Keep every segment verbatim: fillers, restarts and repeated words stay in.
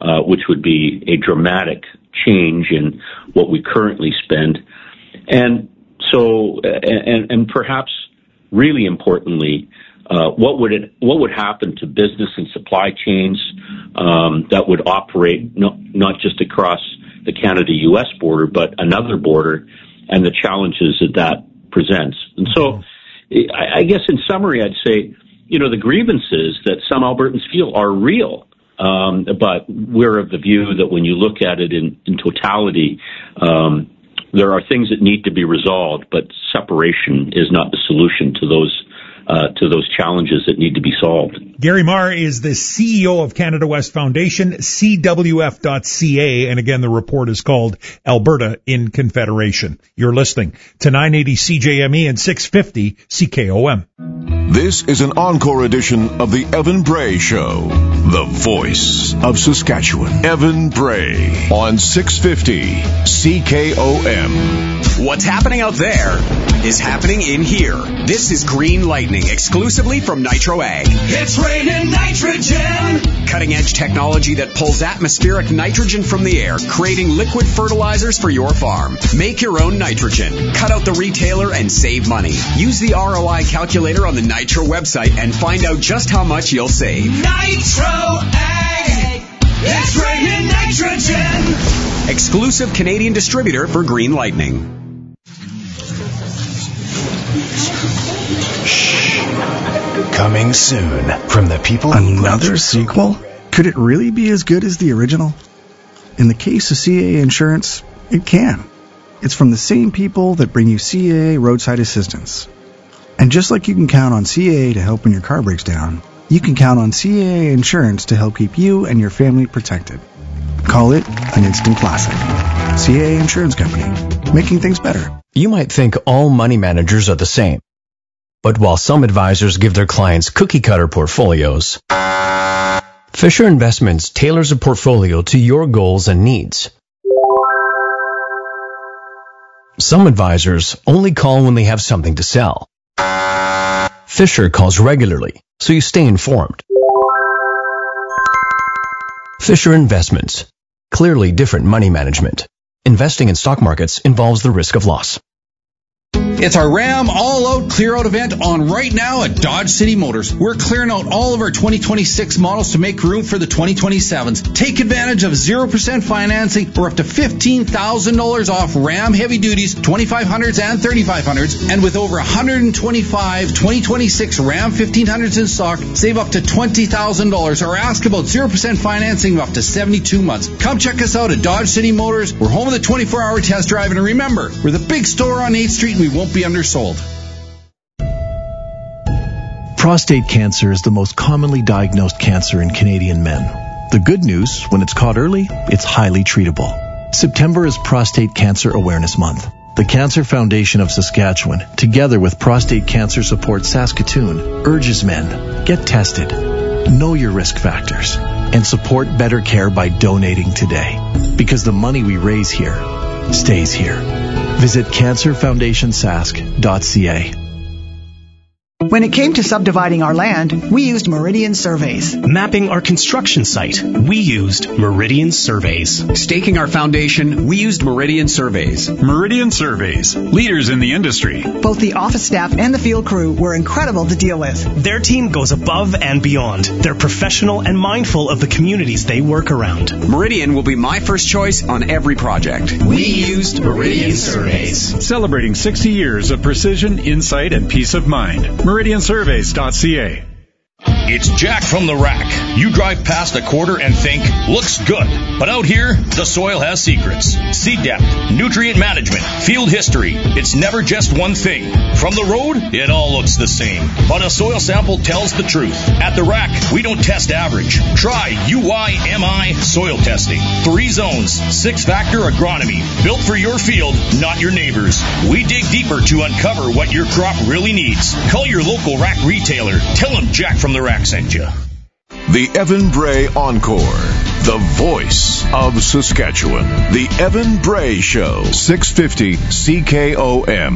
uh, which would be a dramatic change in what we currently spend. And so, and, and perhaps really importantly, uh, what would it, what would happen to business and supply chains um, that would operate not, not just across the Canada-U S border, but another border, and the challenges that that presents. And so, I, I guess in summary, I'd say, you know, the grievances that some Albertans feel are real. Um, but we're of the view that when you look at it in, in totality, um, there are things that need to be resolved, but separation is not the solution to those uh, to those challenges that need to be solved. Gary Marr is the C E O of Canada West Foundation, C W F dot C A, and again, the report is called Alberta in Confederation. You're listening to nine eighty C J M E and six fifty C K O M. This is an encore edition of the Evan Bray Show, the voice of Saskatchewan. Evan Bray on six fifty C K O M. What's happening out there is happening in here. This is Green Lightning, exclusively from Nitro Ag. It's raining nitrogen! Cutting-edge technology that pulls atmospheric nitrogen from the air, creating liquid fertilizers for your farm. Make your own nitrogen. Cut out the retailer and save money. Use the R O I calculator on the Nitro website and find out just how much you'll save. Nitro Ag! It's raining nitrogen! Exclusive Canadian distributor for Green Lightning. Coming soon from the people. Another sequel? Could it really be as good as the original? In the case of C A A Insurance, it can. It's from the same people that bring you C A A Roadside Assistance. And just like you can count on C A A to help when your car breaks down, you can count on C A A Insurance to help keep you and your family protected. Call it an instant classic. C A A Insurance Company, making things better. You might think all money managers are the same. But while some advisors give their clients cookie-cutter portfolios, Fisher Investments tailors a portfolio to your goals and needs. Some advisors only call when they have something to sell. Fisher calls regularly, so you stay informed. Fisher Investments. Clearly different money management. Investing in stock markets involves the risk of loss. It's our Ram All-Out Clear-Out event on right now at Dodge City Motors. We're clearing out all of our twenty twenty-six models to make room for the twenty twenty-sevens. Take advantage of zero percent financing or up to fifteen thousand dollars off Ram Heavy Duties, twenty-five hundreds and thirty-five hundreds. And with over one hundred twenty-five twenty twenty-six Ram fifteen hundreds in stock, save up to twenty thousand dollars or ask about zero percent financing of up to seventy-two months. Come check us out at Dodge City Motors. We're home of the twenty-four hour test drive. And remember, we're the big store on eighth street and we won't be undersold. Prostate cancer is the most commonly diagnosed cancer in Canadian men. The good news, when it's caught early, it's highly treatable. September is Prostate Cancer Awareness Month. The Cancer Foundation of Saskatchewan, together with Prostate Cancer Support Saskatoon, urges men, get tested, know your risk factors, and support better care by donating today. Because the money we raise here stays here. Visit cancer foundation sask dot c a. When it came to subdividing our land, we used Meridian Surveys. Mapping our construction site, we used Meridian Surveys. Staking our foundation, we used Meridian Surveys. Meridian Surveys, leaders in the industry. Both the office staff and the field crew were incredible to deal with. Their team goes above and beyond. They're professional and mindful of the communities they work around. Meridian will be my first choice on every project. We used Meridian Surveys. Celebrating sixty years of precision, insight, and peace of mind. Meridian Surveys dot c a. It's Jack from the Rack. You drive past a quarter and think, looks good. But out here, the soil has secrets. Seed depth, nutrient management, field history. It's never just one thing. From the road, it all looks the same. But a soil sample tells the truth. At the Rack, we don't test average. Try U I M I soil testing. Three zones, six-factor agronomy. Built for your field, not your neighbor's. We dig deeper to uncover what your crop really needs. Call your local Rack retailer. Tell them Jack from the Rack sent you. The Evan Bray Encore, the voice of Saskatchewan. The Evan Bray Show, six fifty C K O M.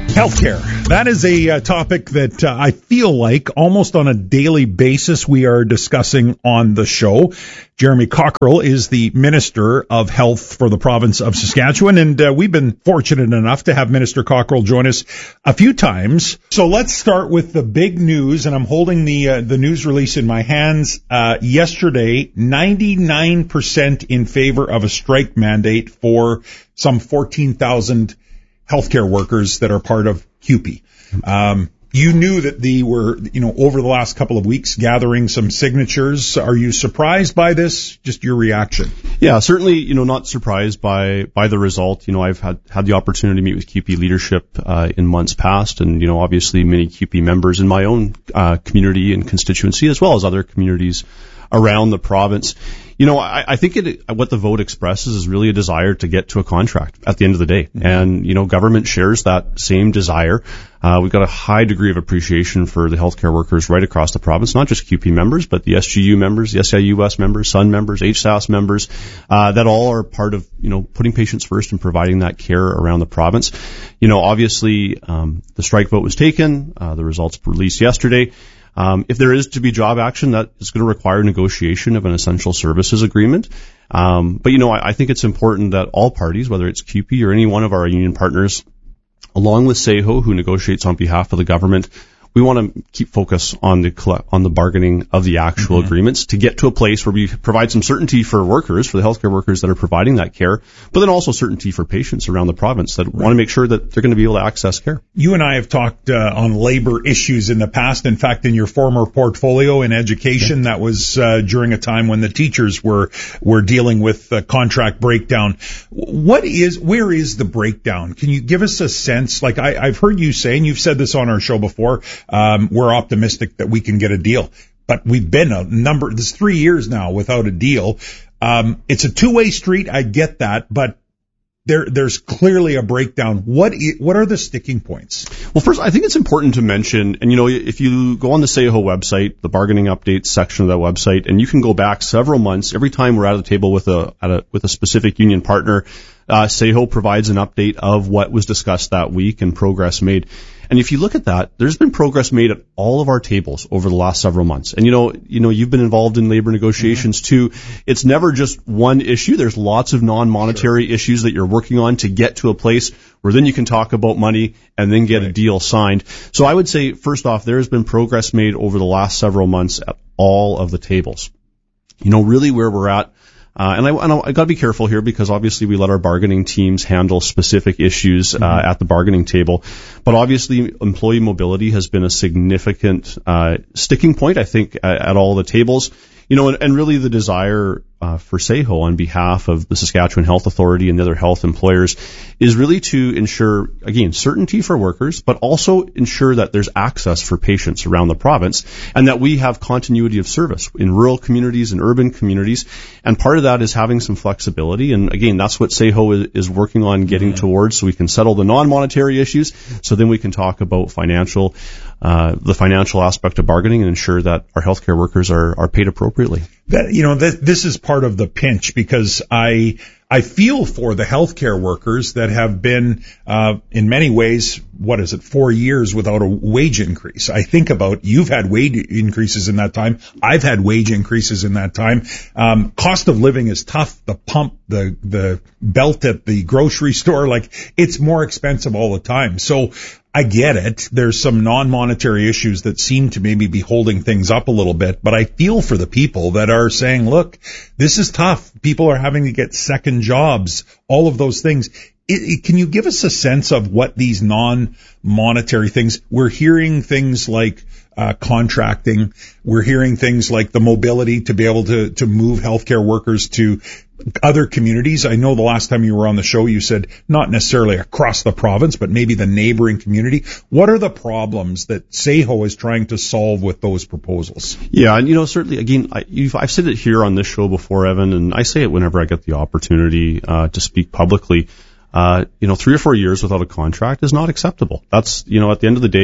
Healthcare. That is a uh, topic that uh, I feel like almost on a daily basis we are discussing on the show. Jeremy Cockrell is the Minister of Health for the province of Saskatchewan, and uh, we've been fortunate enough to have Minister Cockrell join us a few times. So let's start with the big news, and I'm holding the uh, the news release in my hands. Uh, yesterday, ninety-nine percent in favor of a strike mandate for some fourteen thousand healthcare workers that are part of C U P E. Um, you knew that they were, you know, over the last couple of weeks gathering some signatures. Are you surprised by this? Just your reaction. Yeah, certainly, you know, not surprised by, by the result. You know, I've had, had the opportunity to meet with C U P E leadership, uh, in months past, and, you know, obviously many C U P E members in my own, uh, community and constituency, as well as other communities around the province. You know, I, I think it, what the vote expresses is really a desire to get to a contract at the end of the day. Mm-hmm. And, you know, government shares that same desire. Uh, we've got a high degree of appreciation for the healthcare workers right across the province, not just C U P E members, but the S G U members, the S I U S members, S U N members, H S A S members, uh, that all are part of, you know, putting patients first and providing that care around the province. You know, obviously, um, the strike vote was taken, uh, the results were released yesterday. Um, if there is to be job action, that is going to require negotiation of an essential services agreement. Um, but, you know, I, I think it's important that all parties, whether it's C U P E or any one of our union partners, along with S A H O, who negotiates on behalf of the government, we want to keep focus on the on the bargaining of the actual mm-hmm. agreements to get to a place where we provide some certainty for workers, for the healthcare workers that are providing that care, but then also certainty for patients around the province that right. want to make sure that they're going to be able to access care. You and I have talked uh, on labor issues in the past. In fact, in your former portfolio in education, yeah. that was uh, during a time when the teachers were were dealing with uh, contract breakdown. What is, where is the breakdown? Can you give us a sense? Like I, I've heard you say, and you've said this on our show before, Um, we're optimistic that we can get a deal, but we've been a number, this three years now without a deal. Um, it's a two-way street. I get that, but there, there's clearly a breakdown. What, I, what are the sticking points? Well, first, I think it's important to mention, and you know, if you go on the S A H O website, the bargaining updates section of that website, and you can go back several months, every time we're at the table with a, at a, with a specific union partner, uh, S A H O provides an update of what was discussed that week and progress made. And if you look at that, there's been progress made at all of our tables over the last several months. And you know, you know, you've been involved in labor negotiations mm-hmm. too. It's never just one issue. There's lots of non-monetary sure. issues that you're working on to get to a place where then you can talk about money and then get right. a deal signed. So I would say, first off, there has been progress made over the last several months at all of the tables. You know, really where we're at. Uh, and I, and I, I got to be careful here because obviously we let our bargaining teams handle specific issues uh, mm-hmm. at the bargaining table. But obviously employee mobility has been a significant uh, sticking point, I think, at, at all the tables. You know, and, and really the desire uh, for S A H O on behalf of the Saskatchewan Health Authority and the other health employers is really to ensure, again, certainty for workers, but also ensure that there's access for patients around the province and that we have continuity of service in rural communities and urban communities. And part of that is having some flexibility. And again, that's what S A H O is, is working on getting mm-hmm. towards, so we can settle the non-monetary issues, so then we can talk about financial Uh, the financial aspect of bargaining and ensure that our healthcare workers are, are paid appropriately. That, you know, th- this is part of the pinch because I, I feel for the healthcare workers that have been, uh, in many ways, what is it, four years without a wage increase. I think about, you've had wage increases in that time. I've had wage increases in that time. Um, cost of living is tough. The pump, the, the belt at the grocery store, like it's more expensive all the time. So, I get it. There's some non-monetary issues that seem to maybe be holding things up a little bit, but I feel for the people that are saying, look, this is tough. People are having to get second jobs, all of those things. It, it, can you give us a sense of what these non-monetary things, we're hearing things like uh, contracting, we're hearing things like the mobility to be able to, to move healthcare workers to other communities. I know the last time you were on the show, you said not necessarily across the province, but maybe the neighboring community. What are the problems that S A H O is trying to solve with those proposals? Yeah, and you know, certainly, again, I, you've, I've said it here on this show before, Evan, and I say it whenever I get the opportunity uh, to speak publicly. Uh, you know, three or four years without a contract is not acceptable. That's, you know, at the end of the day,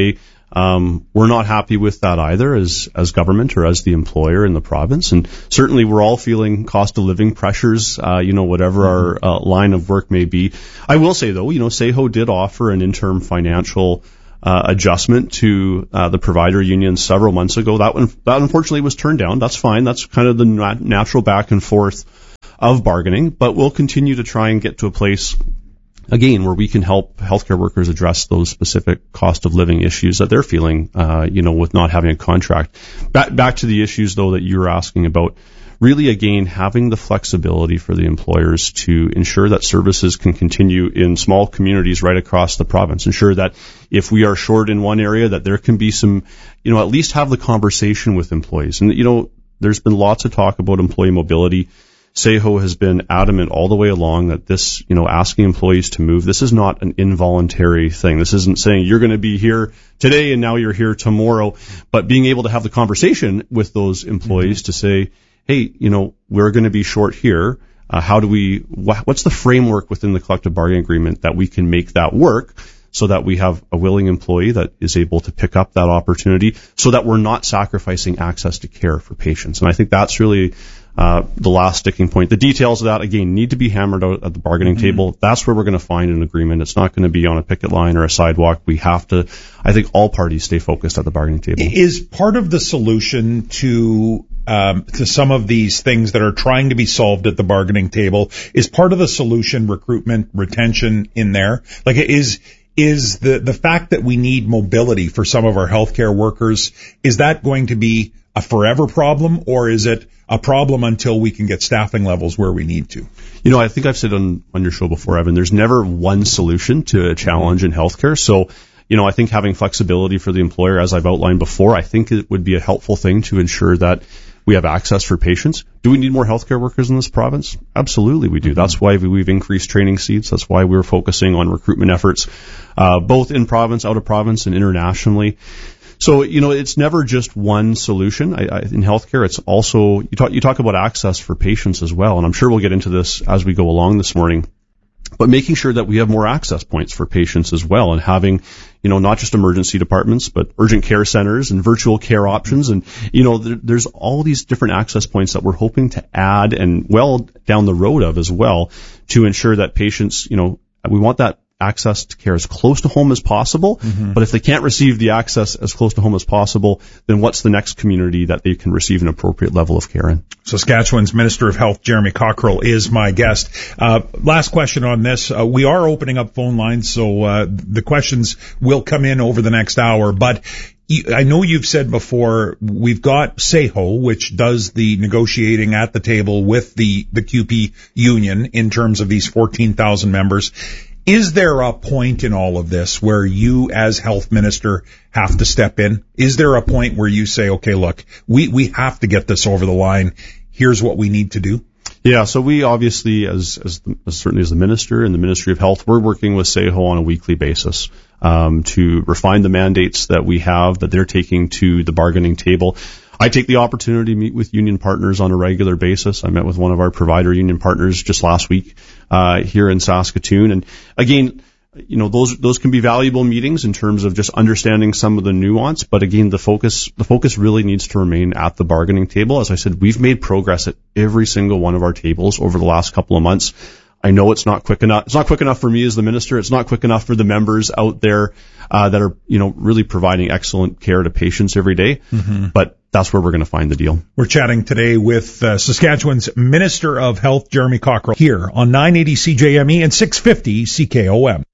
Um, we're not happy with that either as, as government or as the employer in the province. And certainly we're all feeling cost of living pressures, uh, you know, whatever our uh, line of work may be. I will say though, you know, SAHO did offer an interim financial uh, adjustment to uh, the provider union several months ago. That one, that unfortunately was turned down. That's fine. That's kind of the nat- natural back and forth of bargaining, but we'll continue to try and get to a place again, where we can help healthcare workers address those specific cost of living issues that they're feeling, uh, you know, with not having a contract. Back, back to the issues, though, that you were asking about. Really, again, having the flexibility for the employers to ensure that services can continue in small communities right across the province. Ensure that if we are short in one area, that there can be some, you know, at least have the conversation with employees. And, you know, there's been lots of talk about employee mobility. SAHO has been adamant all the way along that this, you know, asking employees to move, this is not an involuntary thing. This isn't saying you're going to be here today and now you're here tomorrow, but being able to have the conversation with those employees mm-hmm. to say, hey, you know, we're going to be short here. Uh, how do we, wh- what's the framework within the collective bargaining agreement that we can make that work so that we have a willing employee that is able to pick up that opportunity so that we're not sacrificing access to care for patients. And I think that's really Uh, the last sticking point. The details of that, again, need to be hammered out at the bargaining mm-hmm. table. That's where we're going to find an agreement. It's not going to be on a picket line or a sidewalk. We have to, I think all parties stay focused at the bargaining table. Is part of the solution to um, to some of these things that are trying to be solved at the bargaining table, is part of the solution recruitment, retention in there? Like, is is the, the fact that we need mobility for some of our healthcare workers, is that going to be a forever problem, or is it a problem until we can get staffing levels where we need to? You know, I think I've said on, on your show before, Evan, there's never one solution to a challenge in healthcare. So, you know, I think having flexibility for the employer, as I've outlined before, I think it would be a helpful thing to ensure that we have access for patients. Do we need more healthcare workers in this province? Absolutely we do. Mm-hmm. That's why we've increased training seats. That's why we're focusing on recruitment efforts, uh, both in province, out of province, and internationally. So, you know, it's never just one solution. I, I, in healthcare, it's also, you talk, you talk about access for patients as well, and I'm sure we'll get into this as we go along this morning, but making sure that we have more access points for patients as well, and having, you know, not just emergency departments, but urgent care centers and virtual care options. And, you know, there, there's all these different access points that we're hoping to add and well down the road of as well to ensure that patients, you know, we want that access to care as close to home as possible. Mm-hmm. But if they can't receive the access as close to home as possible, then what's the next community that they can receive an appropriate level of care in? Saskatchewan's Minister of Health, Jeremy Cockrell, is my guest. Uh, last question on this. Uh, we are opening up phone lines, so uh, the questions will come in over the next hour. But I know you've said before, we've got SAHO, which does the negotiating at the table with the, the Q P union in terms of these fourteen thousand members. Is there a point in all of this where you as health minister have to step in? Is there a point where you say, okay, look, we, we have to get this over the line. Here's what we need to do? Yeah, so we obviously, as, as, as certainly as the minister and the Ministry of Health, we're working with SAHO on a weekly basis um, to refine the mandates that we have, that they're taking to the bargaining table. I take the opportunity to meet with union partners on a regular basis. I met with one of our provider union partners just last week uh here in Saskatoon. And again, you know, those those can be valuable meetings in terms of just understanding some of the nuance. But again, the focus the focus really needs to remain at the bargaining table. As I said, we've made progress at every single one of our tables over the last couple of months. I know it's not quick enough. It's not quick enough for me as the minister. It's not quick enough for the members out there uh, that are, you know, really providing excellent care to patients every day. Mm-hmm. But that's where we're going to find the deal. We're chatting today with uh, Saskatchewan's Minister of Health, Jeremy Cockrell, here on nine eighty C J M E and six fifty C K O M.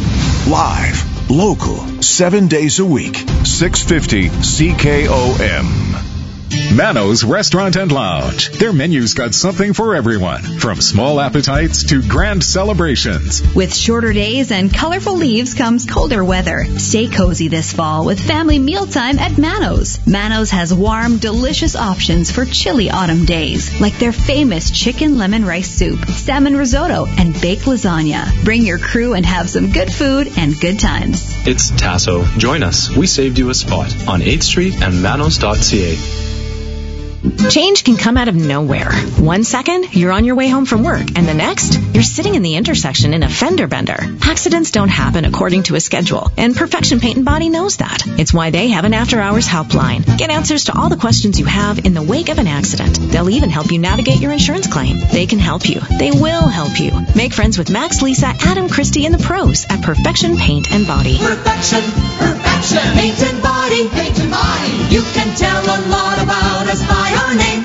Live, local, seven days a week, six fifty C K O M. Mano's Restaurant and Lounge. Their menu's got something for everyone, from small appetites to grand celebrations. With shorter days and colorful leaves comes colder weather. Stay cozy this fall with family mealtime at Mano's. Mano's has warm, delicious options for chilly autumn days, like their famous chicken lemon rice soup, salmon risotto, and baked lasagna. Bring your crew and have some good food and good times. It's Tasso. Join us. We saved you a spot on eighth Street and manos dot c a. Change can come out of nowhere. One second, you're on your way home from work, and the next, you're sitting in the intersection in a fender bender. Accidents don't happen according to a schedule, and Perfection Paint and Body knows that. It's why they have an after-hours helpline. Get answers to all the questions you have in the wake of an accident. They'll even help you navigate your insurance claim. They can help you. They will help you. Make friends with Max, Lisa, Adam, Christy, and the pros at Perfection Paint and Body. Perfection, perfection, paint and body, paint and body. You can tell a lot about us by our name.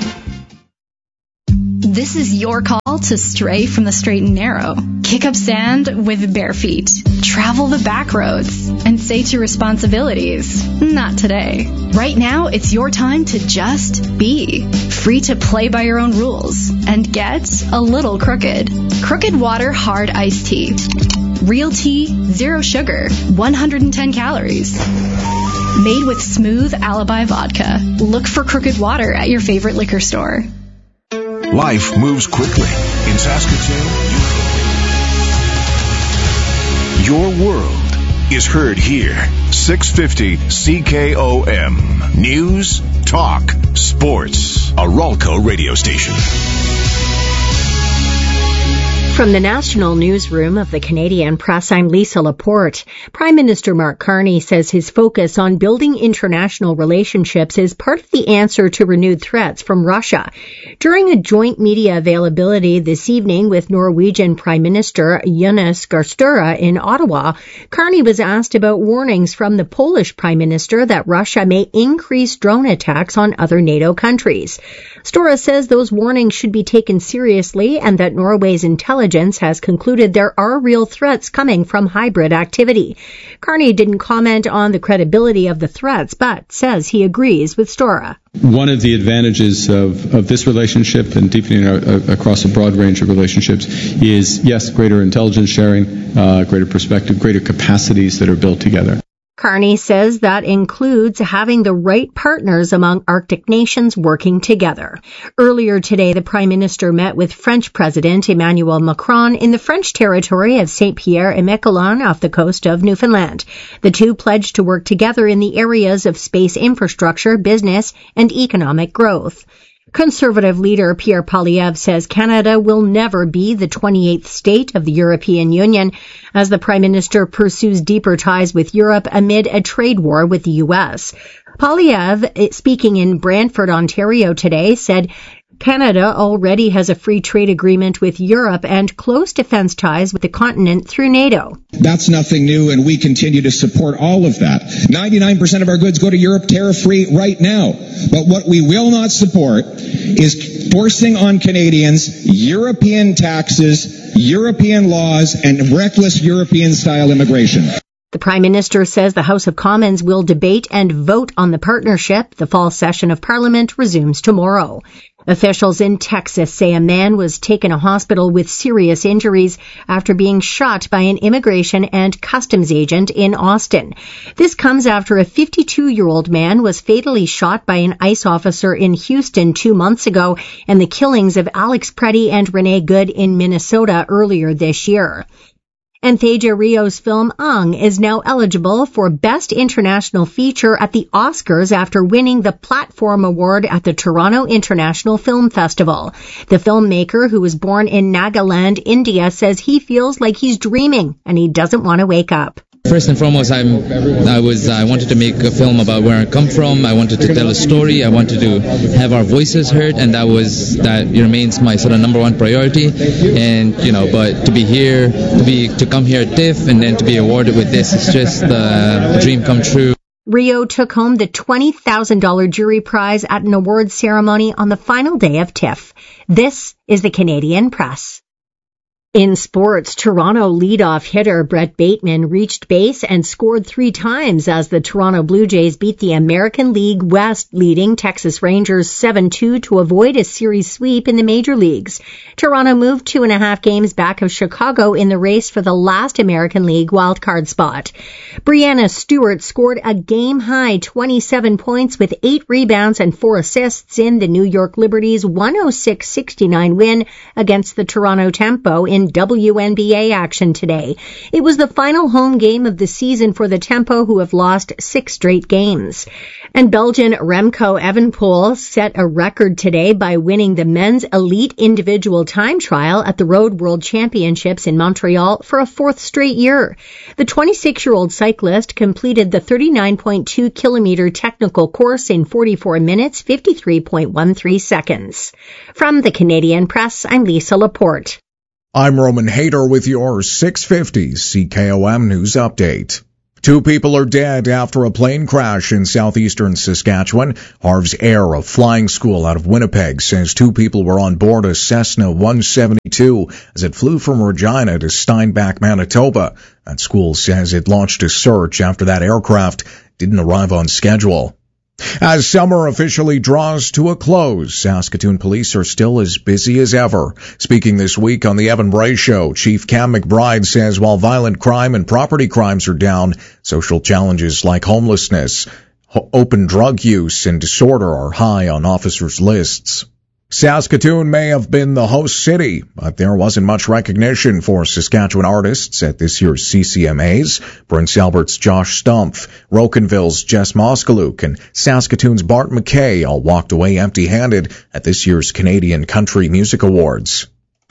This is your call to stray from the straight and narrow. Kick up sand with bare feet. Travel the back roads and say to responsibilities, not today. Right now, it's your time to just be. Free to play by your own rules and get a little crooked. Crooked Water Hard Iced Tea. Real tea, zero sugar, one hundred ten calories. Made with smooth Alibi vodka. Look for Crooked Water at your favorite liquor store. Life moves quickly. In Saskatoon, your world is heard here. six fifty C K O M. News, talk, sports. A Ralco radio station. From the National Newsroom of the Canadian Press, I'm Lisa Laporte. Prime Minister Mark Carney says his focus on building international relationships is part of the answer to renewed threats from Russia. During a joint media availability this evening with Norwegian Prime Minister Jonas Gahr Støre in Ottawa, Carney was asked about warnings from the Polish Prime Minister that Russia may increase drone attacks on other NATO countries. Støre says those warnings should be taken seriously and that Norway's intelligence has concluded there are real threats coming from hybrid activity. Carney didn't comment on the credibility of the threats, but says he agrees with Støre. One of the advantages of, of this relationship and deepening our, uh, across a broad range of relationships is, yes, greater intelligence sharing, uh, greater perspective, greater capacities that are built together. Carney says that includes having the right partners among Arctic nations working together. Earlier today, the Prime Minister met with French President Emmanuel Macron in the French territory of Saint-Pierre-et-Miquelon off the coast of Newfoundland. The two pledged to work together in the areas of space infrastructure, business, and economic growth. Conservative leader Pierre Poilievre says Canada will never be the twenty-eighth state of the European Union as the Prime Minister pursues deeper ties with Europe amid a trade war with the U S. Poilievre, speaking in Brantford, Ontario today, said Canada already has a free trade agreement with Europe and close defense ties with the continent through NATO. That's nothing new, and we continue to support all of that. ninety-nine percent of our goods go to Europe tariff-free right now. But what we will not support is forcing on Canadians European taxes, European laws, and reckless European-style immigration. The Prime Minister says the House of Commons will debate and vote on the partnership. The fall session of Parliament resumes tomorrow. Officials in Texas say a man was taken to hospital with serious injuries after being shot by an immigration and customs agent in Austin. This comes after a fifty-two-year-old man was fatally shot by an ICE officer in Houston two months ago and the killings of Alex Preddy and Renee Good in Minnesota earlier this year. And Thaja Rio's film Ung is now eligible for Best International Feature at the Oscars after winning the Platform Award at the Toronto International Film Festival. The filmmaker, who was born in Nagaland, India, says he feels like he's dreaming and he doesn't want to wake up. First and foremost, I'm, I was, I wanted to make a film about where I come from. I wanted to tell a story. I wanted to have our voices heard, and that was, that remains my sort of number one priority. And, you know, but to be here, to be, to come here at TIFF and then to be awarded with this is just uh, a dream come true. Rio took home the twenty thousand dollars jury prize at an awards ceremony on the final day of TIFF. This is the Canadian Press. In sports, Toronto leadoff hitter Brett Bateman reached base and scored three times as the Toronto Blue Jays beat the American League West leading Texas Rangers seven two to avoid a series sweep in the major leagues. Toronto moved two and a half games back of Chicago in the race for the last American League wildcard spot. Brianna Stewart scored a game-high twenty-seven points with eight rebounds and four assists in the New York Liberty's one oh six sixty-nine win against the Toronto Tempo in in W N B A action today. It was the final home game of the season for the Tempo, who have lost six straight games. And Belgian Remco Evenepoel set a record today by winning the men's elite individual time trial at the Road World Championships in Montreal for a fourth straight year. The twenty-six-year-old cyclist completed the thirty-nine point two kilometer technical course in forty-four minutes, fifty-three point one three seconds. From the Canadian Press, I'm Lisa Laporte. I'm Roman Hayter with your six fifty C K O M News Update. Two people are dead after a plane crash in southeastern Saskatchewan. Harv's Air, a flying school out of Winnipeg, says two people were on board a Cessna one seventy-two as it flew from Regina to Steinbach, Manitoba. That school says it launched a search after that aircraft didn't arrive on schedule. As summer officially draws to a close, Saskatoon police are still as busy as ever. Speaking this week on the Evan Bray Show, Chief Cam McBride says while violent crime and property crimes are down, social challenges like homelessness, ho- open drug use, and disorder are high on officers' lists. Saskatoon may have been the host city, but there wasn't much recognition for Saskatchewan artists at this year's C C M As. Prince Albert's Josh Stumpf, Rocanville's Jess Moskaluk, and Saskatoon's Bart McKay all walked away empty-handed at this year's Canadian Country Music Awards.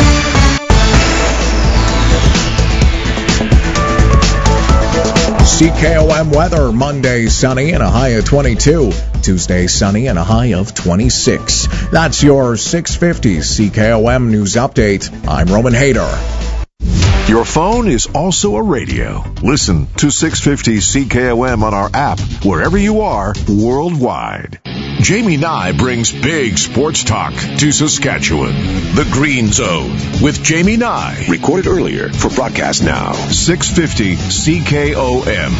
C K O M weather, Monday sunny and a high of twenty-two. Tuesday sunny and a high of twenty-six. That's your six fifty C K O M News Update. I'm Roman Hayter. Your phone is also a radio. Listen to six fifty C K O M on our app wherever you are worldwide. Jamie Nye brings big sports talk to Saskatchewan. The Green Zone with Jamie Nye. Recorded earlier for broadcast now. six fifty C K O M.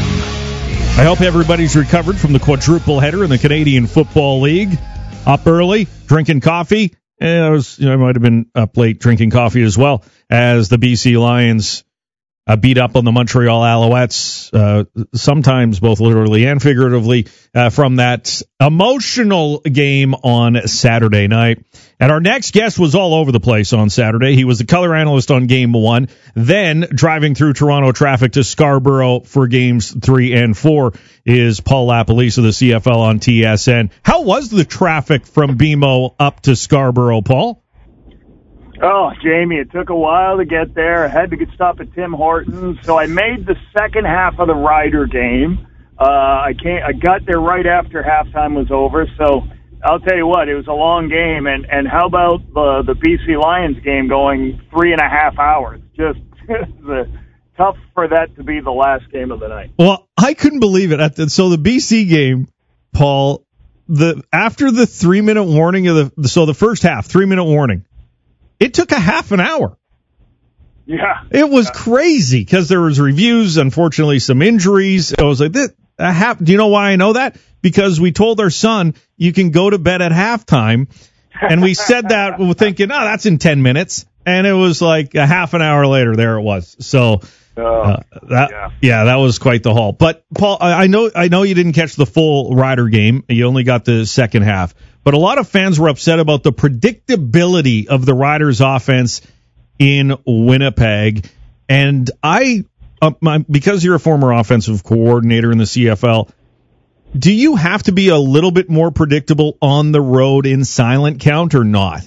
I hope everybody's recovered from the quadruple header in the Canadian Football League. Up early, drinking coffee. And I was, you know, I might have been up late drinking coffee as well as the B C Lions uh, beat up on the Montreal Alouettes, uh, sometimes both literally and figuratively, uh, from that emotional game on Saturday night. And our next guest was all over the place on Saturday. He was the color analyst on game one, then driving through Toronto traffic to Scarborough for games three and four is Paul LaPolice of the C F L on T S N. How was the traffic from B M O up to Scarborough, Paul? Oh, Jamie, it took a while to get there. I had to get stop at Tim Hortons, so I made the second half of the Ryder game. Uh, I can't. I got there right after halftime was over, so I'll tell you what, it was a long game. And, and how about the, the B C Lions game going three and a half hours? Just the, tough for that to be the last game of the night. Well, I couldn't believe it. At the, so the B C game, Paul, the after the three-minute warning of the, so the first half, three-minute warning, it took a half an hour. Yeah. It was yeah. crazy because there was reviews, unfortunately some injuries. I was like, that, a half, do you know why I know that? Because we told our son, you can go to bed at halftime. And we said that thinking, oh, that's in ten minutes. And it was like a half an hour later, there it was. So, uh, that, yeah. yeah, that was quite the haul. But Paul, I know, I know you didn't catch the full Ryder game. You only got the second half. But a lot of fans were upset about the predictability of the Riders' offense in Winnipeg. And I, uh, my, because you're a former offensive coordinator in the C F L, do you have to be a little bit more predictable on the road in silent count or not?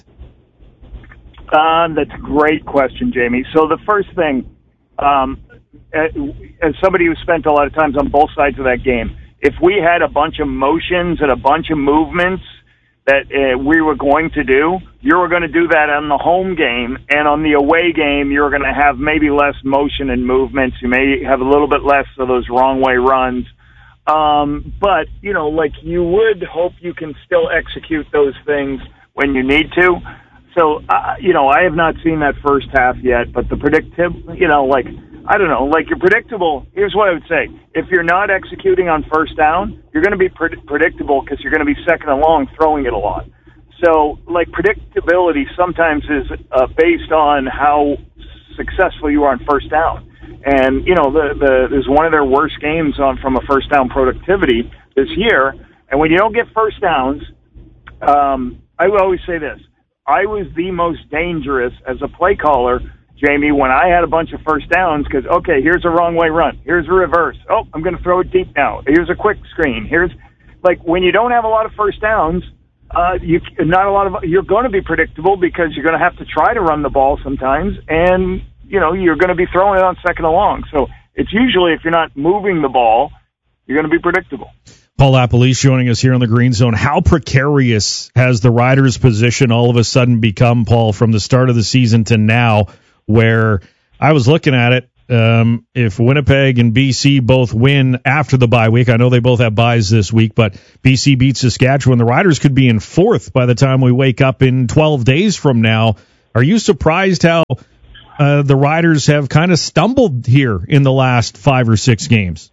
Um, that's a great question, Jamie. So the first thing, um, as somebody who spent a lot of times on both sides of that game, if we had a bunch of motions and a bunch of movements that uh, we were going to do, you were going to do that on the home game, and on the away game, you're going to have maybe less motion and movements. You may have a little bit less of those wrong way runs. Um, but, you know, like you would hope you can still execute those things when you need to. So, uh, you know, I have not seen that first half yet, but the predictable, you know, like, I don't know, like you're predictable. Here's what I would say. If you're not executing on first down, you're going to be pred- predictable because you're going to be second and long throwing it a lot. So, like, predictability sometimes is uh, based on how successful you are on first down. And, you know, the, the, there's one of their worst games on from a first down productivity this year. And when you don't get first downs, um, I would always say this. I was the most dangerous as a play caller Jamie, when I had a bunch of first downs, because, okay, here's a wrong way run. Here's a reverse. Oh, I'm going to throw it deep now. Here's a quick screen. Here's, like, when you don't have a lot of first downs, uh, you not a lot of, you're going to be predictable because you're going to have to try to run the ball sometimes, and, you know, you're going to be throwing it on second and long. So it's usually, if you're not moving the ball, you're going to be predictable. Paul Appolice joining us here on the Green Zone. How precarious has the Riders' position all of a sudden become, Paul, from the start of the season to now, where I was looking at it, um, if Winnipeg and B C both win after the bye week, I know they both have byes this week, but B C beats Saskatchewan, the Riders could be in fourth by the time we wake up in twelve days from now. Are you surprised how uh, the Riders have kind of stumbled here in the last five or six games?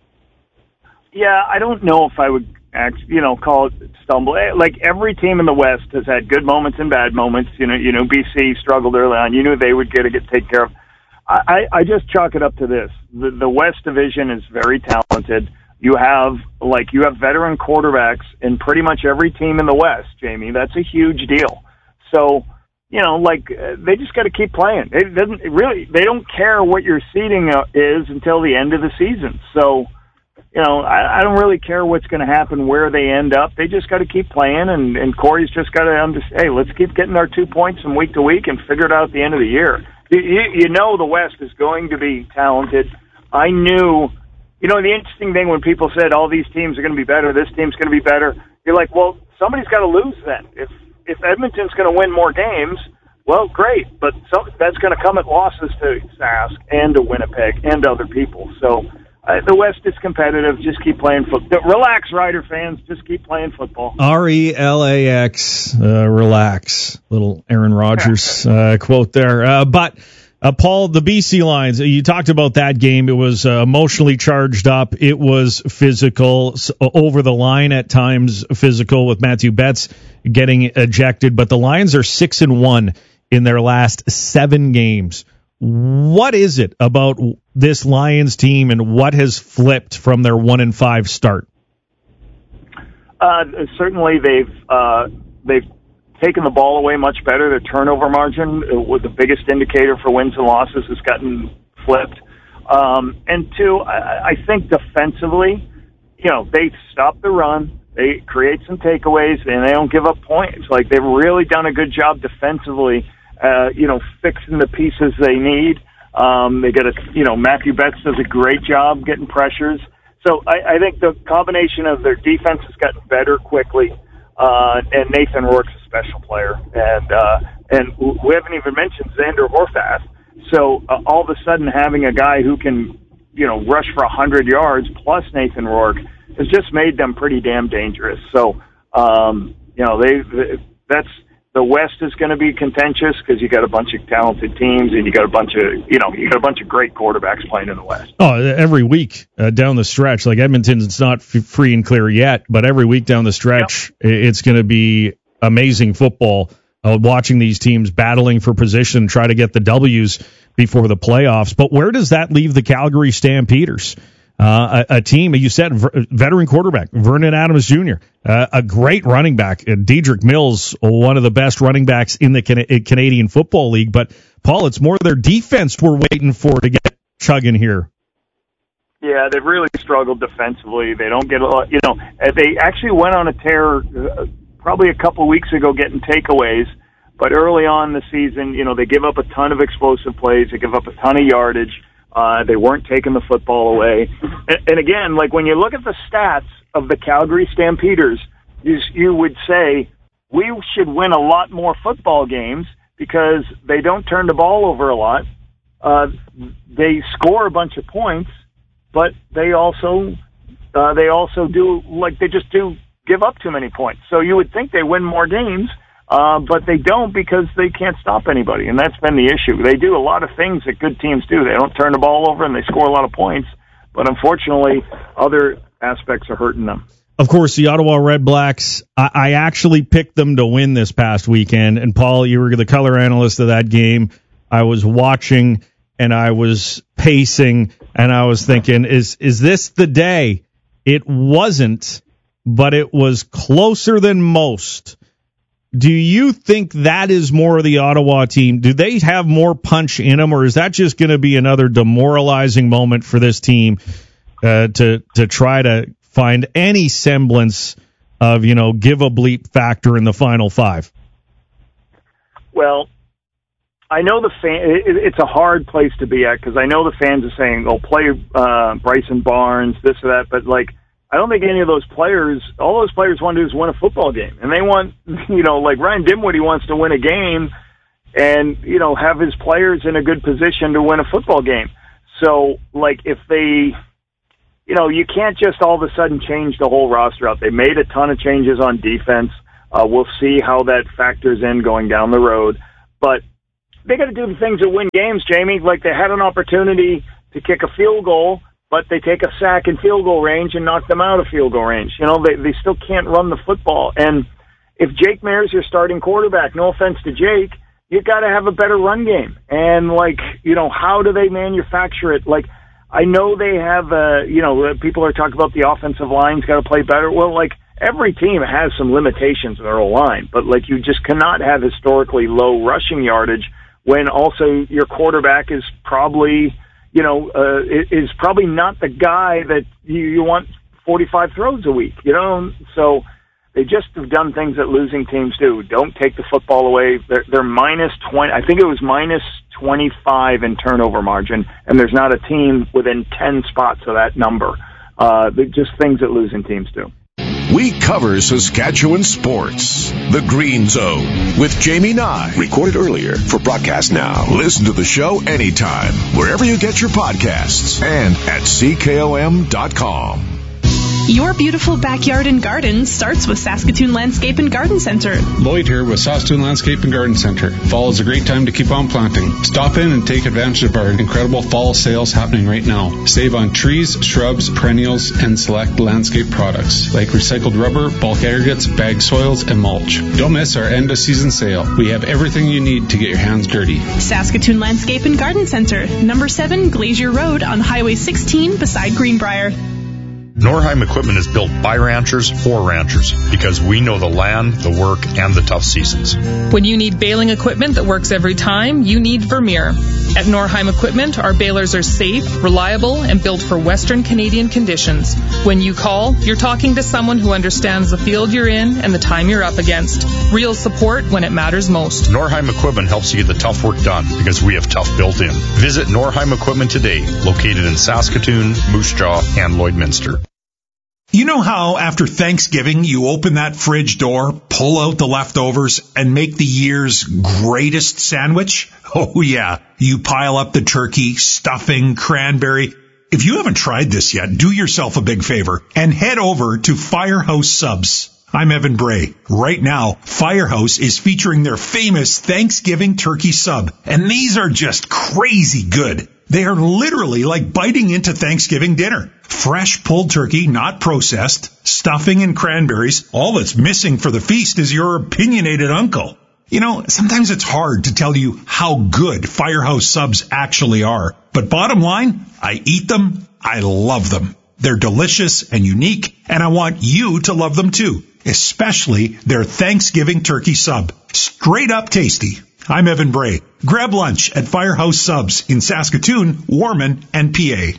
Yeah, I don't know if I would, actually, you know, call it stumble. Like, every team in the West has had good moments and bad moments. You know, you know, B C struggled early on. You knew they would get to get taken care of. I, I just chalk it up to this: the, the West Division is very talented. You have like you have veteran quarterbacks in pretty much every team in the West, Jamie. That's a huge deal. So, you know, like uh, they just got to keep playing. It doesn't it really. They don't care what your seeding uh, is until the end of the season. So. You know, I, I don't really care what's going to happen, where they end up. They just got to keep playing, and, and Corey's just got to understand, hey, let's keep getting our two points from week to week and figure it out at the end of the year. You, you know the West is going to be talented. I knew, you know, the interesting thing when people said all these teams are going to be better, this team's going to be better, you're like, well, somebody's got to lose then. If if Edmonton's going to win more games, well, great, but some, that's going to come at losses to Sask and to Winnipeg and to other people. So, Uh, the West is competitive. Just keep playing football. Relax, Rider fans. Just keep playing football. R E L A X, uh, relax. Little Aaron Rodgers uh, quote there. Uh, but, uh, Paul, the B C Lions, you talked about that game. It was uh, emotionally charged up. It was physical, over the line at times physical, with Matthew Betts getting ejected. But the Lions are six and one in their last seven games. What is it about this Lions team, and what has flipped from their one and five start? Uh, certainly, they've uh, they've taken the ball away much better. Their turnover margin, was the biggest indicator for wins and losses, has gotten flipped. Um, and two, I, I think defensively, you know, they stop the run, they create some takeaways, and they don't give up points. Like, they've really done a good job defensively. Uh, you know, fixing the pieces they need. Um, they get a, you know, Matthew Betts does a great job getting pressures. So I, I think the combination of their defense has gotten better quickly, uh, and Nathan Rourke's a special player. And, uh, and we haven't even mentioned Xander Horvath. So uh, all of a sudden having a guy who can, you know, rush for one hundred yards plus Nathan Rourke has just made them pretty damn dangerous. So, um, you know, they, they that's, the West is going to be contentious because you got a bunch of talented teams, and you got a bunch of, you know, you got a bunch of great quarterbacks playing in the West. Oh, every week uh, down the stretch, like Edmonton's not f- free and clear yet, but every week down the stretch, yep. it's going to be amazing football. Uh, watching these teams battling for position, try to get the W's before the playoffs. But where does that leave the Calgary Stampeders? Uh, a, a team, you said, veteran quarterback, Vernon Adams Junior, uh, a great running back, uh, Dedrick Mills, one of the best running backs in the Can- Canadian Football League. But, Paul, it's more their defense we're waiting for to get chugging here. Yeah, they've really struggled defensively. They don't get a lot, you know, they actually went on a tear uh, probably a couple of weeks ago getting takeaways. But early on in the season, you know, they give up a ton of explosive plays. They give up a ton of yardage. Uh, they weren't taking the football away. And, and again, like when you look at the stats of the Calgary Stampeders, you, you would say we should win a lot more football games because they don't turn the ball over a lot. Uh, they score a bunch of points, but they also, uh, they also do, like they just do give up too many points. So you would think they win more games. Uh, but they don't because they can't stop anybody, and that's been the issue. They do a lot of things that good teams do. They don't turn the ball over, and they score a lot of points, but unfortunately, other aspects are hurting them. Of course, the Ottawa Redblacks, I, I actually picked them to win this past weekend, and Paul, you were the color analyst of that game. I was watching, and I was pacing, and I was thinking, is is this the day? It wasn't, but it was closer than most. do you think that is more of the Ottawa team? Do they have more punch in them, or is that just going to be another demoralizing moment for this team uh, to to try to find any semblance of, you know, give a bleep factor in the final five? Well, I know the fan. It, it's a hard place to be at because I know the fans are saying, "Oh, play uh, Bryson Barnes, this or that," but like, I don't think any of those players, all those players want to do is win a football game. And they want, you know, like Ryan Dimwitty wants to win a game and, you know, have his players in a good position to win a football game. So, like, if they, you know, you can't just all of a sudden change the whole roster out. They made a ton of changes on defense. Uh, we'll see how that factors in going down the road. But they got to do the things that win games, Jamie. Like, they had an opportunity to kick a field goal, but they take a sack in field goal range and knock them out of field goal range. You know, they they still can't run the football. And if Jake Maier's your starting quarterback, no offense to Jake, you got to have a better run game. And, like, you know, how do they manufacture it? Like, I know they have, uh, you know, people are talking about the offensive line's got to play better. Well, like, every team has some limitations in their whole line, but, like, you just cannot have historically low rushing yardage when also your quarterback is probably, you know, uh, is probably not the guy that you, you want forty-five throws a week, you know? So they just have done things that losing teams do. Don't take the football away. They're, they're minus twenty. I think it was minus twenty-five in turnover margin, and there's not a team within ten spots of that number. Uh, they're just things that losing teams do. We cover Saskatchewan sports. The Green Zone with Jamie Nye. Recorded earlier for broadcast now. Listen to the show anytime, wherever you get your podcasts, and at C K O M dot com. Your beautiful backyard and garden starts with Saskatoon Landscape and Garden Center. Lloyd here with Saskatoon Landscape and Garden Center. Fall is a great time to keep on planting. Stop in and take advantage of our incredible fall sales happening right now. Save on trees, shrubs, perennials, and select landscape products like recycled rubber, bulk aggregates, bag soils, and mulch. Don't miss our end of season sale. We have everything you need to get your hands dirty. Saskatoon Landscape and Garden Center, number seven Glacier Road on Highway sixteen beside Greenbrier. Norheim Equipment is built by ranchers for ranchers because we know the land, the work, and the tough seasons. When you need baling equipment that works every time, you need Vermeer. At Norheim Equipment, our balers are safe, reliable, and built for Western Canadian conditions. When you call, you're talking to someone who understands the field you're in and the time you're up against. Real support when it matters most. Norheim Equipment helps you get the tough work done because we have tough built in. Visit Norheim Equipment today, located in Saskatoon, Moose Jaw, and Lloydminster. You know how after Thanksgiving you open that fridge door, pull out the leftovers, and make the year's greatest sandwich? Oh yeah, you pile up the turkey, stuffing, cranberry. If you haven't tried this yet, do yourself a big favor and head over to Firehouse Subs. I'm Evan Bray. Right now, Firehouse is featuring their famous Thanksgiving turkey sub, and these are just crazy good. They are literally like biting into Thanksgiving dinner. Fresh pulled turkey, not processed, stuffing and cranberries. All that's missing for the feast is your opinionated uncle. You know, sometimes it's hard to tell you how good Firehouse Subs actually are. But bottom line, I eat them, I love them. They're delicious and unique, and I want you to love them too, especially their Thanksgiving turkey sub. Straight up tasty. I'm Evan Bray. Grab lunch at Firehouse Subs in Saskatoon, Warman, and P A.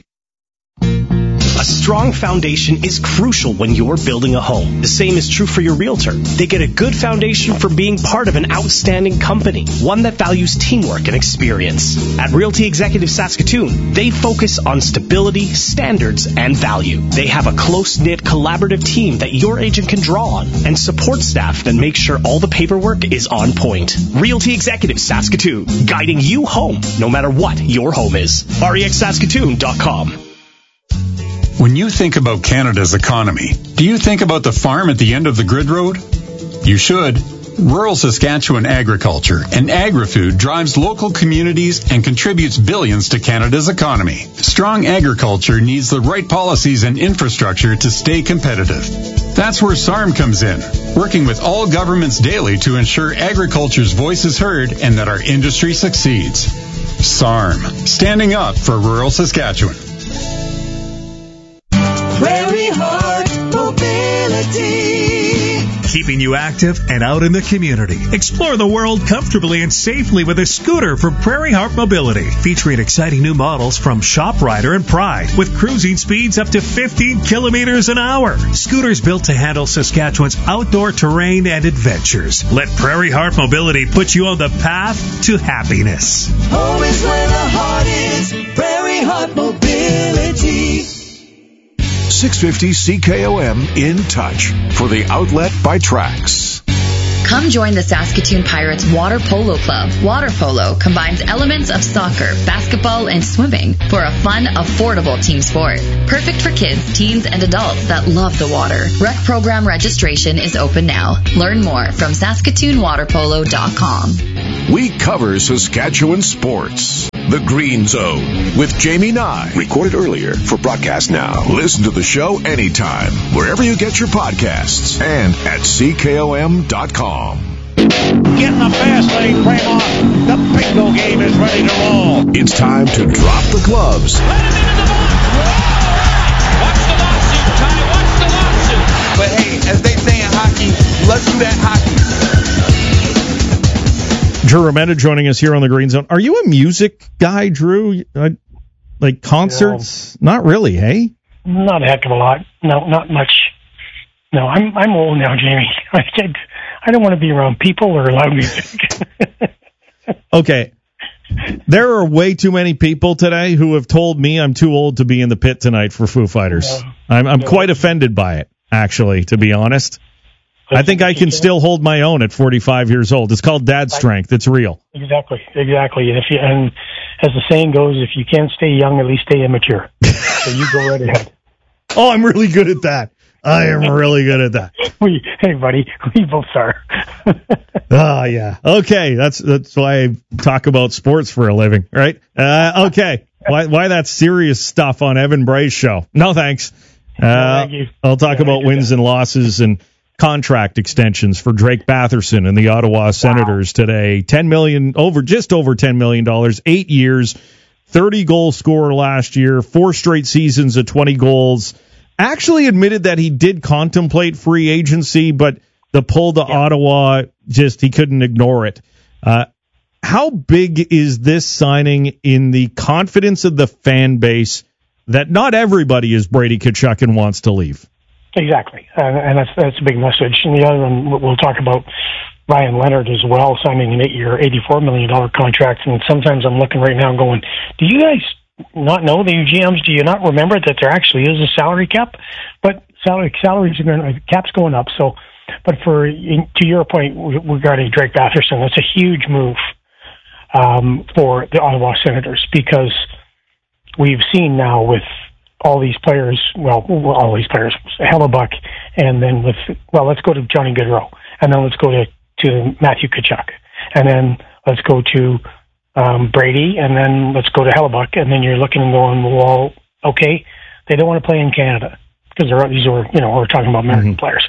A strong foundation is crucial when you're building a home. The same is true for your realtor. They get a good foundation for being part of an outstanding company, one that values teamwork and experience. At Realty Executive Saskatoon, they focus on stability, standards, and value. They have a close-knit, collaborative team that your agent can draw on and support staff that make sure all the paperwork is on point. Realty Executive Saskatoon, guiding you home no matter what your home is. R E X Saskatoon dot com. When you think about Canada's economy, do you think about the farm at the end of the grid road? You should. Rural Saskatchewan agriculture and agri-food drives local communities and contributes billions to Canada's economy. Strong agriculture needs the right policies and infrastructure to stay competitive. That's where S A R M comes in, working with all governments daily to ensure agriculture's voice is heard and that our industry succeeds. S A R M, standing up for rural Saskatchewan. Prairie Heart Mobility. keeping you active and out in the community. Explore the world comfortably and safely with a scooter from Prairie Heart Mobility, featuring exciting new models from ShopRider and Pride, with cruising speeds up to fifteen kilometers an hour. Scooters built to handle Saskatchewan's outdoor terrain and adventures. Let Prairie Heart Mobility put you on the path to happiness. Home is where the heart is. Prairie Heart Mobility. six fifty C K O M In Touch for the outlet by Trax. Come join the Saskatoon Pirates Water Polo Club. Water polo combines elements of soccer, basketball, and swimming for a fun, affordable team sport. Perfect for kids, teens, and adults that love the water. Rec program registration is open now. Learn more from Saskatoon Water Polo dot com. We cover Saskatchewan sports. The Green Zone with Jamie Nye. Recorded earlier for broadcast now. Listen to the show anytime, wherever you get your podcasts, and at C K O M dot com. Get in the fast lane, Fremont. The bingo game is ready to roll. It's time to drop the gloves. Watch the lawsuit, Ty. Watch the lawsuit. But hey, as they say in hockey, let's do that hockey. Drew Remenda joining us here on the Green Zone. Are you a music guy, Drew? Uh, like concerts? No. Not really, hey? Not a heck of a lot. No, not much. No, I'm I'm old now, Jamie. I can't, I don't want to be around people or loud music. Okay. There are way too many people today who have told me I'm too old to be in the pit tonight for Foo Fighters. No, I'm, I'm no. quite offended by it, actually, to be honest. I think I can still hold my own at forty-five years old. It's called dad strength. It's real. Exactly, exactly. And if you, and as the saying goes, if you can't stay young, at least stay immature. So you go right ahead. Oh, I'm really good at that. I am really good at that. We, hey, buddy, we both are. Oh, yeah. Okay, that's that's why I talk about sports for a living, right? Uh, okay, why why that serious stuff on Evan Bray's show? No, thanks. Uh, no, thank you. I'll talk yeah, about wins and losses and contract extensions for Drake Batherson and the Ottawa Senators wow. today. Ten million over, just over ten million dollars, eight years, thirty goal scorer last year, four straight seasons of twenty goals. Actually admitted that he did contemplate free agency, but the pull to yeah. Ottawa, just he couldn't ignore it. Uh, how big is this signing in the confidence of the fan base that not everybody is Brady Tkachuk and wants to leave? Exactly, and, and that's that's a big message. And the other one, we'll talk about Ryan Leonard as well, signing an eight-year, eighty-four million dollars contract. And sometimes I'm looking right now going, do you guys not know, the G Ms, do you not remember that there actually is a salary cap? But salary salaries are going, cap's going up. So, but for to your point regarding Drake Batherson, that's a huge move um, for the Ottawa Senators, because we've seen now with all these players, well, all these players, Hellebuck, and then with, well, let's go to Johnny Gaudreau, and then let's go to, to Matthew Tkachuk, and then let's go to um, Brady, and then let's go to Hellebuck, and then you're looking and going, well, okay, they don't want to play in Canada, because they're, these are, you know, we're talking about American mm-hmm. players.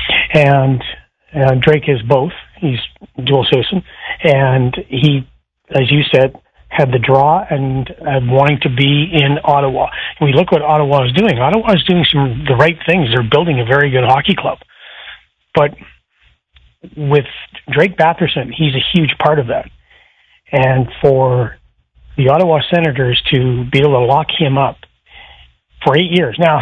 And uh, Drake is both. He's dual citizen, and he, as you said, had the draw and uh, wanting to be in Ottawa. And we look what Ottawa is doing. Ottawa is doing some the right things. They're building a very good hockey club. But with Drake Batherson, he's a huge part of that. And for the Ottawa Senators to be able to lock him up for eight years. Now,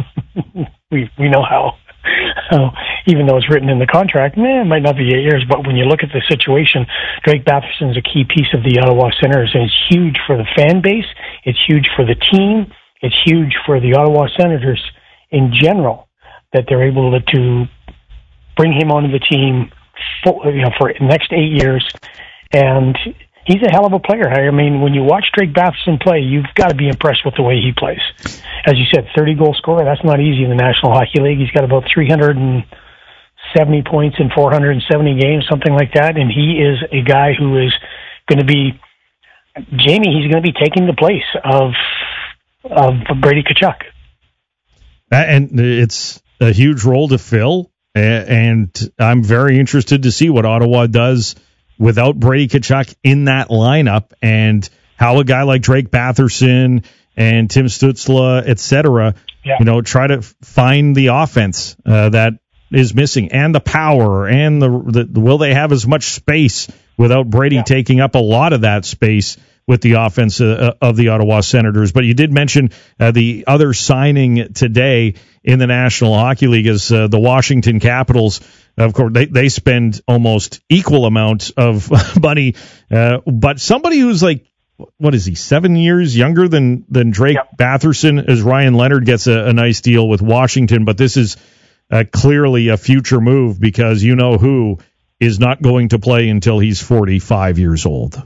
we we know how, how, even though it's written in the contract, eh, it might not be eight years, but when you look at the situation, Drake Batherson is a key piece of the Ottawa Senators, and it's huge for the fan base, it's huge for the team, it's huge for the Ottawa Senators in general, that they're able to, to bring him onto the team for, you know, for the next eight years, and he's a hell of a player. I mean, when you watch Drake Batherson play, you've got to be impressed with the way he plays. As you said, thirty-goal scorer, that's not easy in the National Hockey League. He's got about three hundred seventy points in four hundred seventy games, something like that, and he is a guy who is going to be, Jamie, he's going to be taking the place of, of Brady Tkachuk. And it's a huge role to fill, and I'm very interested to see what Ottawa does without Brady Tkachuk in that lineup, and how a guy like Drake Batherson and Tim Stützle, et cetera, yeah. you know, try to find the offense uh, that is missing, and the power, and the, the will they have as much space without Brady yeah. taking up a lot of that space with the offense uh, of the Ottawa Senators. But you did mention uh, the other signing today in the National Hockey League is uh, the Washington Capitals. Of course, they, they spend almost equal amounts of money, uh, but somebody who's like, what is he, seven years younger than, than Drake yep. Batherson, as Ryan Leonard gets a, a nice deal with Washington, but this is uh, clearly a future move because you know who is not going to play until he's forty-five years old.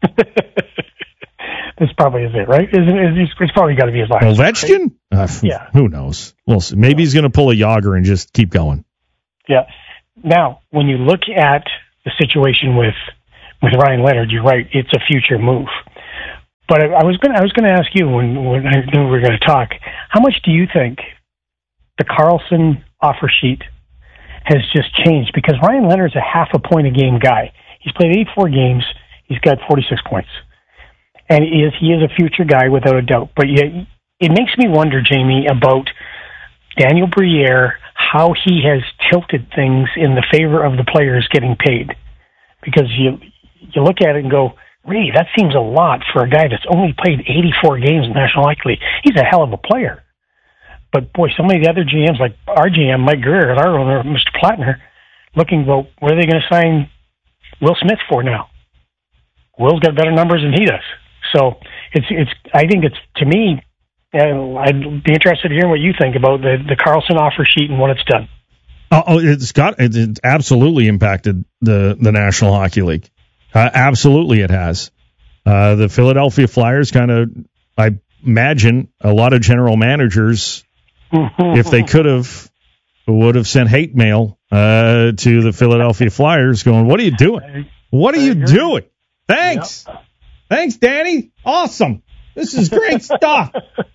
This probably is it, right? Isn't it? It's probably got to be his last. Ovechkin? Right? Uh, yeah. Who knows? We'll see. Maybe yeah. he's going to pull a Yager and just keep going. Yeah. Now, when you look at the situation with with Ryan Leonard, you're right. It's a future move. But I, I was going I was going to ask you when when I knew we were going to talk. How much do you think the Karlsson offer sheet has just changed? Because Ryan Leonard's a half a point a game guy. He's played eighty-four games. He's got forty-six points. And he is, he is a future guy without a doubt. But yet, it makes me wonder, Jamie, about Daniel Briere, how he has tilted things in the favor of the players getting paid. Because you you look at it and go, really, that seems a lot for a guy that's only played eighty-four games in the National Hockey League. He's a hell of a player. But, boy, some of the other G Ms, like our G M, Mike Greer, and our owner, Mister Plattner, looking, well, what are they going to sign Will Smith for now? Will's got better numbers than he does. So it's it's. I think it's, to me, uh, I'd be interested in hearing what you think about the, the Karlsson offer sheet and what it's done. Oh, it's got it's absolutely impacted the, the National Hockey League. Uh, absolutely, it has. Uh, the Philadelphia Flyers kind of, I imagine, a lot of general managers, if they could have, would have sent hate mail uh, to the Philadelphia Flyers, going, "What are you doing? What are you doing? Thanks." Yep. Thanks, Danny. Awesome. This is great stuff.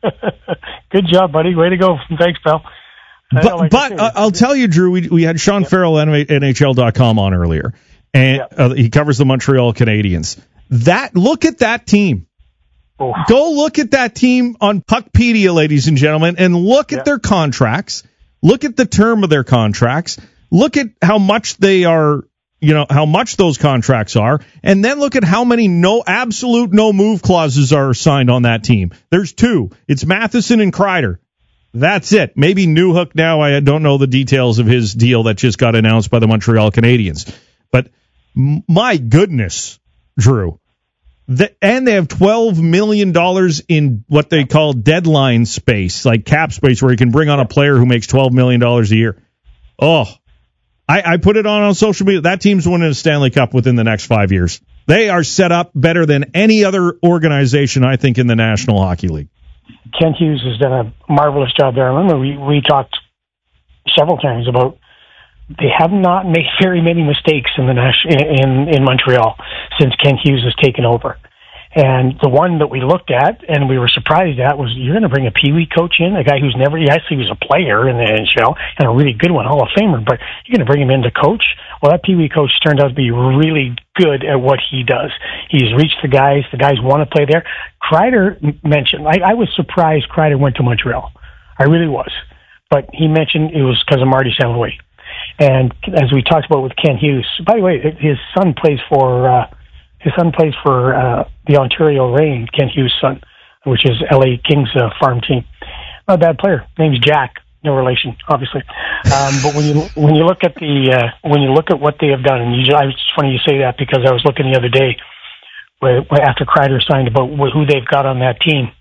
Good job, buddy. Way to go. Thanks, pal. But, like but uh, I'll tell you, Drew, we, we had Sean yep. Farrell, N H L dot com, on earlier, and yep. uh, he covers the Montreal Canadiens. That Look at that team. Oh. Go look at that team on Puckpedia, ladies and gentlemen, and look yep. at their contracts. Look at the term of their contracts. Look at how much they are, you know, how much those contracts are, and then look at how many no absolute no move clauses are signed on that team. There's two. It's Matheson and Kreider. That's it. Maybe Newhook now. I don't know the details of his deal that just got announced by the Montreal Canadiens. But my goodness, Drew. The, and they have twelve million dollars in what they call deadline space, like cap space, where you can bring on a player who makes twelve million dollars a year. Oh, I, I put it on on social media. That team's winning a Stanley Cup within the next five years. They are set up better than any other organization, I think, in the National Hockey League. Kent Hughes has done a marvelous job there. I remember we, we talked several times about they have not made very many mistakes in the in in Montreal since Kent Hughes has taken over. And the one that we looked at and we were surprised at was, you're going to bring a Pee Wee coach in, a guy who's never, he actually was a player in the N H L and a really good one, Hall of Famer, but you're going to bring him in to coach? Well, that Pee Wee coach turned out to be really good at what he does. He's reached the guys, the guys want to play there. Kreider mentioned, I, I was surprised Kreider went to Montreal. I really was. But he mentioned it was because of Marty Saint Louis. And as we talked about with Kent Hughes, by the way, his son plays for, uh, His son plays for uh, the Ontario Reign, Kent Hughes' son, which is L A Kings' uh, farm team. Not a bad player. Name's Jack. No relation, obviously. Um, but when you when you look at the uh, when you look at what they have done, and you, I, it's funny you say that because I was looking the other day where, where after Kreider signed about who they've got on that team.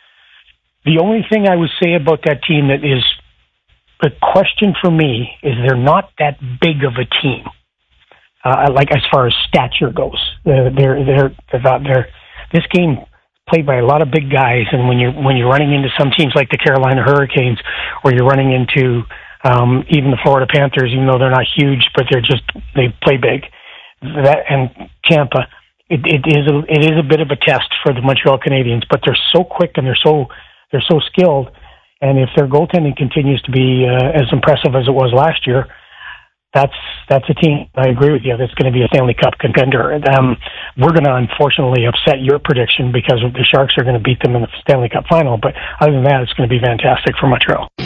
The only thing I would say about that team that is a question for me is they're not that big of a team. Uh, like as far as stature goes, they're, they're, they're, they're, they're, this game played by a lot of big guys, and when you're when you're running into some teams like the Carolina Hurricanes, or you're running into um, even the Florida Panthers, even though they're not huge, but they're just they play big. That and Tampa, it, it is a, it is a bit of a test for the Montreal Canadiens, but they're so quick and they're so they're so skilled, and if their goaltending continues to be uh, as impressive as it was last year. That's that's a team, I agree with you, that's going to be a Stanley Cup contender. Um, we're going to unfortunately upset your prediction because the Sharks are going to beat them in the Stanley Cup final, but other than that, it's going to be fantastic for Montreal.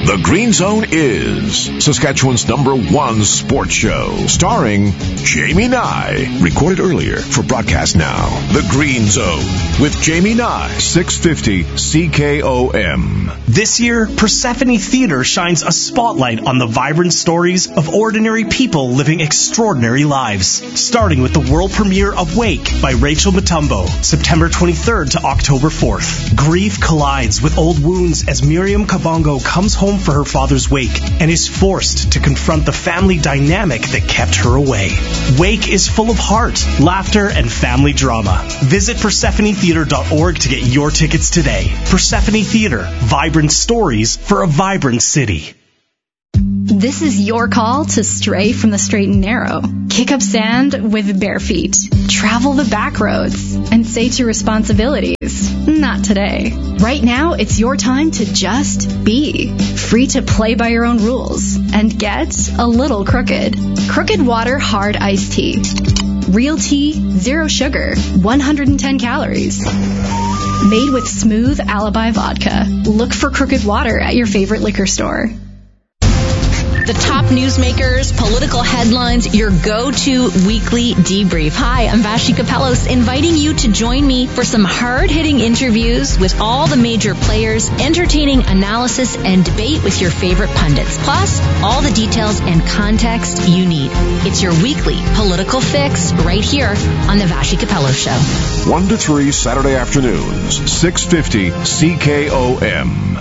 The Green Zone is Saskatchewan's number one sports show, starring Jamie Nye. Recorded earlier for broadcast now. The Green Zone with Jamie Nye, six fifty C K O M. This year, Persephone Theater shines a spotlight on the vibrant stories of ordinary people living extraordinary lives. Starting with the world premiere of Wake by Rachel Mutombo, September twenty-third to October fourth. Grief collides with old wounds as Miriam Kabongo comes home for her father's wake and is forced to confront the family dynamic that kept her away. Wake is full of heart, laughter, and family drama. Visit Persephone Theater dot org to get your tickets today. Persephone Theater, vibrant stories for a vibrant city. This is your call to stray from the straight and narrow. Kick up sand with bare feet. Travel the back roads and say to responsibilities, not today. Right now, it's your time to just be. Free to play by your own rules and get a little crooked. Crooked Water Hard Iced Tea. Real tea, zero sugar, one hundred ten calories. Made with smooth Alibi vodka. Look for Crooked Water at your favorite liquor store. The top newsmakers, political headlines, your go-to weekly debrief. Hi, I'm Vashi Kapelos, inviting you to join me for some hard-hitting interviews with all the major players, entertaining analysis and debate with your favorite pundits, plus all the details and context you need. It's your weekly political fix right here on the Vashi Kapelos Show. one to three Saturday afternoons, six fifty C K O M.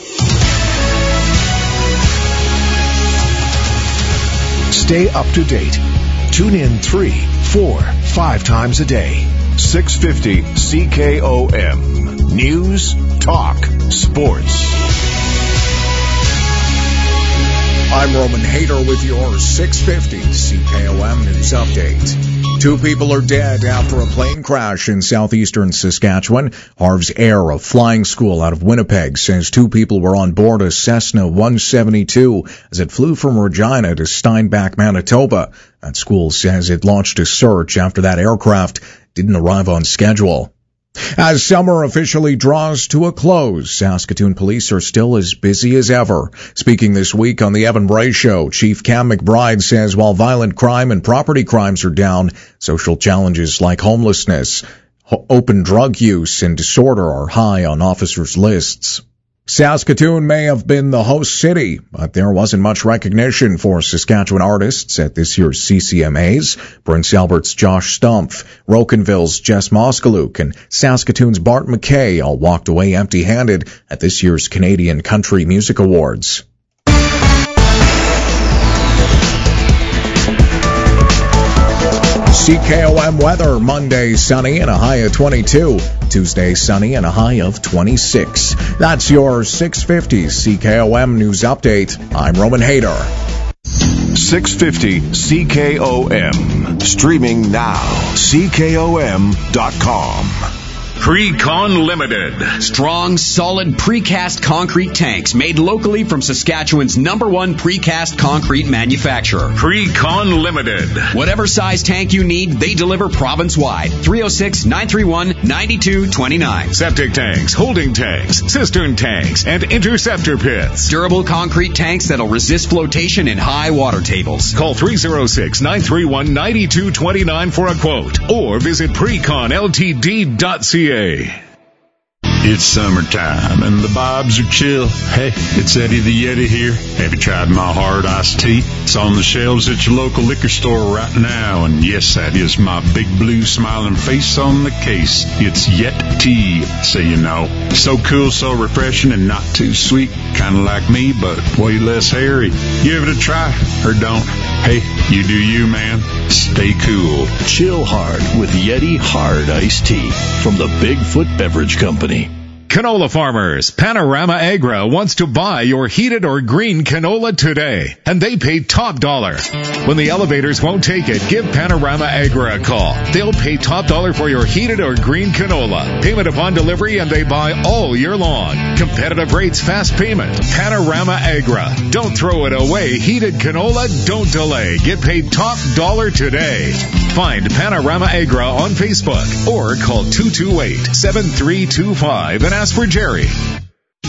Stay up to date. Tune in three, four, five times a day. six fifty C K O M. News, talk, sports. I'm Roman Hader with your six fifty C K O M News Update. Two people are dead after a plane crash in southeastern Saskatchewan. Harv's Air, a flying school out of Winnipeg, says two people were on board a Cessna one seventy-two as it flew from Regina to Steinbach, Manitoba. That school says it launched a search after that aircraft didn't arrive on schedule. As summer officially draws to a close, Saskatoon police are still as busy as ever. Speaking this week on the Evan Bray Show, Chief Cam McBride says while violent crime and property crimes are down, social challenges like homelessness, ho- open drug use, and disorder are high on officers' lists. Saskatoon may have been the host city, but there wasn't much recognition for Saskatchewan artists at this year's C C M As. Prince Albert's Josh Stumpf, Rocanville's Jess Moskaluk, and Saskatoon's Bart McKay all walked away empty-handed at this year's Canadian Country Music Awards. C K O M weather, Monday sunny and a high of twenty-two. Tuesday sunny and a high of twenty-six. That's your six fifty C K O M News Update. I'm Roman Hader. six fifty C K O M. Streaming now. C K O M dot com. Precon Limited. Strong, solid precast concrete tanks made locally from Saskatchewan's number one precast concrete manufacturer. Precon Limited. Whatever size tank you need, they deliver province-wide. three oh six, nine three one, nine two two nine. Septic tanks, holding tanks, cistern tanks, and interceptor pits. Durable concrete tanks that'll resist flotation in high water tables. Call three oh six, nine three one, nine two two nine for a quote or visit precon L T D dot C A. It's summertime and the vibes are chill. Hey, it's Eddie the Yeti here. Have you tried my hard iced tea? It's on the shelves at your local liquor store right now. And yes, that is my big blue smiling face on the case. It's Yet Tea, so you know. So cool, so refreshing, and not too sweet. Kind of like me, but way less hairy. Give it a try, or don't. Hey, you do you, man. Stay cool. Chill hard with Yeti Hard Iced Tea from the Bigfoot Beverage Company. Canola farmers, Panorama Agra wants to buy your heated or green canola today, and they pay top dollar. When the elevators won't take it, give Panorama Agra a call. They'll pay top dollar for your heated or green canola. Payment upon delivery, and they buy all year long. Competitive rates, fast payment. Panorama Agra. Don't throw it away. Heated canola, don't delay. Get paid top dollar today. Find Panorama Agra on Facebook or call two two eight, seven three two five and ask for Jerry.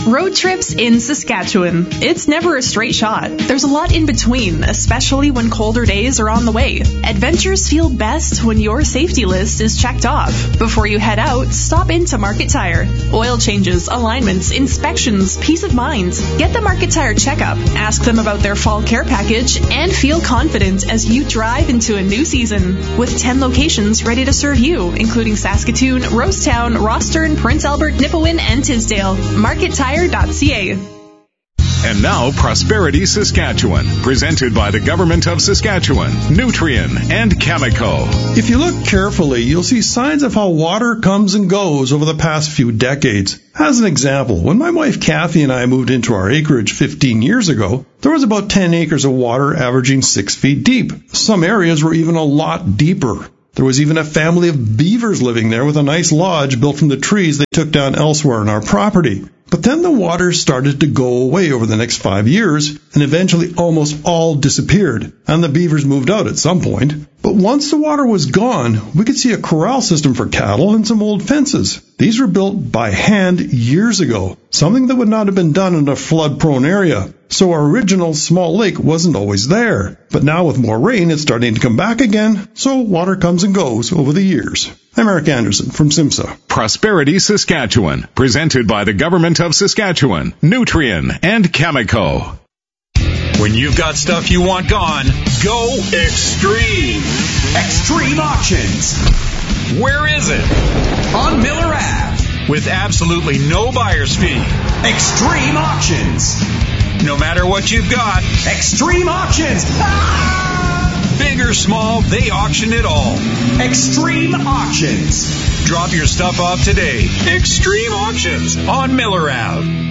Road trips in Saskatchewan. It's never a straight shot. There's a lot in between, especially when colder days are on the way. Adventures feel best when your safety list is checked off. Before you head out, stop into Market Tire. Oil changes, alignments, inspections, peace of mind. Get the Market Tire checkup. Ask them about their fall care package and feel confident as you drive into a new season. With ten locations ready to serve you, including Saskatoon, Rosetown, Rostern, Prince Albert, Nipawin, and Tisdale. market tire dot c a. And now, Prosperity Saskatchewan, presented by the Government of Saskatchewan, Nutrien, and Chemico. If you look carefully, you'll see signs of how water comes and goes over the past few decades. As an example, when my wife Kathy and I moved into our acreage fifteen years ago, there was about ten acres of water averaging six feet deep. Some areas were even a lot deeper. There was even a family of beavers living there with a nice lodge built from the trees they took down elsewhere on our property. But then the water started to go away over the next five years, and eventually almost all disappeared, and the beavers moved out at some point. But once the water was gone, we could see a corral system for cattle and some old fences. These were built by hand years ago, something that would not have been done in a flood-prone area. So our original small lake wasn't always there. But now with more rain, it's starting to come back again, so water comes and goes over the years. I'm Eric Anderson from SIMSA. Prosperity Saskatchewan, presented by the Government of Saskatchewan, Nutrien, and Chemico. When you've got stuff you want gone, go Extreme. Extreme Auctions. Where is it? On Miller Avenue. With absolutely no buyer's fee. Extreme Auctions. No matter what you've got. Extreme Auctions. Ah! Big or small, they auction it all. Extreme Auctions. Drop your stuff off today. Extreme Auctions on Miller Ave.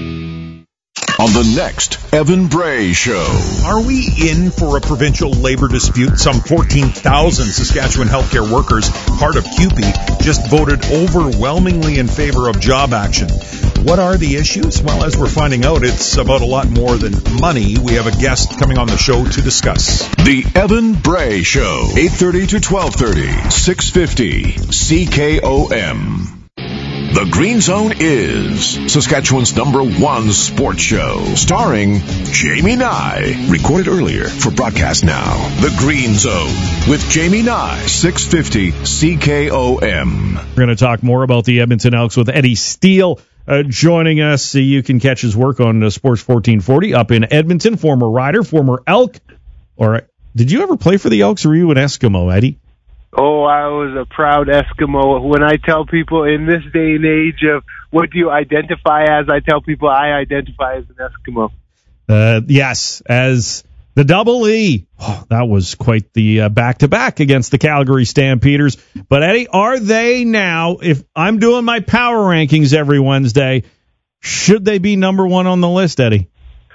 On the next Evan Bray Show. Are we in for a provincial labor dispute? Some fourteen thousand Saskatchewan healthcare workers, part of C U P E, just voted overwhelmingly in favor of job action. What are the issues? Well, as we're finding out, it's about a lot more than money. We have a guest coming on the show to discuss. The Evan Bray Show, eight thirty to twelve thirty, six fifty C K O M. The Green Zone is Saskatchewan's number one sports show, starring Jamie Nye. Recorded earlier for broadcast now. The Green Zone with Jamie Nye, six fifty C K O M. We're going to talk more about the Edmonton Elks with Eddie Steele uh, joining us. Uh, you can catch his work on uh, Sports fourteen forty up in Edmonton. Former Rider, former Elk. Or did you ever play for the Elks, or were you an Eskimo, Eddie? Oh, I was a proud Eskimo. When I tell people in this day and age of what do you identify as, I tell people I identify as an Eskimo. Uh, yes, as the double E. Oh, that was quite the uh, back-to-back against the Calgary Stampeders. But, Eddie, are they now, if I'm doing my power rankings every Wednesday, should they be number one on the list, Eddie?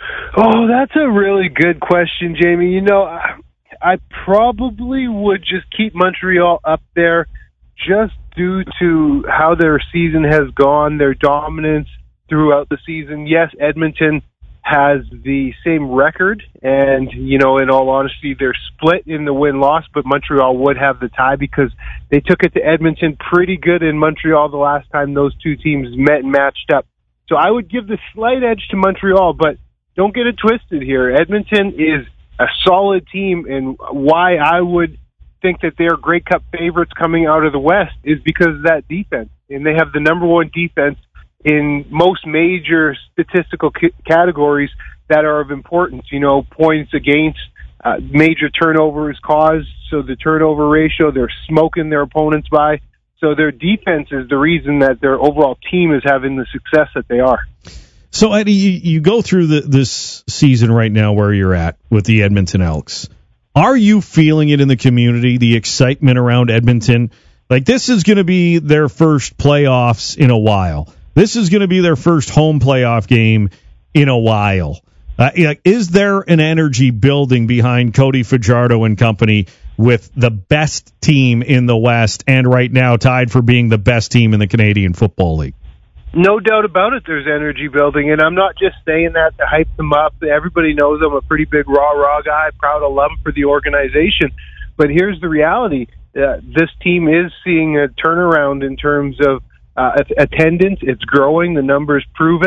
Oh, that's a really good question, Jamie. You know, I, I probably would just keep Montreal up there just due to how their season has gone, their dominance throughout the season. Yes, Edmonton has the same record, and, you know, in all honesty, they're split in the win-loss, but Montreal would have the tie because they took it to Edmonton pretty good in Montreal the last time those two teams met and matched up. So I would give the slight edge to Montreal, but don't get it twisted here. Edmonton is a solid team, and why I would think that they're Grey Cup favorites coming out of the West is because of that defense. And they have the number one defense in most major statistical c- categories that are of importance. You know, points against, uh, major turnovers caused, so the turnover ratio, they're smoking their opponents by. So their defense is the reason that their overall team is having the success that they are. So, Eddie, you, you go through the, this season right now where you're at with the Edmonton Elks. Are you feeling it in the community, the excitement around Edmonton? Like, this is going to be their first playoffs in a while. This is going to be their first home playoff game in a while. Uh, like, is there an energy building behind Cody Fajardo and company with the best team in the West and right now tied for being the best team in the Canadian Football League? No doubt about it, there's energy building, and I'm not just saying that to hype them up. Everybody knows I'm a pretty big rah-rah guy, proud alum for the organization. But here's the reality. Uh, this team is seeing a turnaround in terms of uh, attendance. It's growing. The numbers prove it.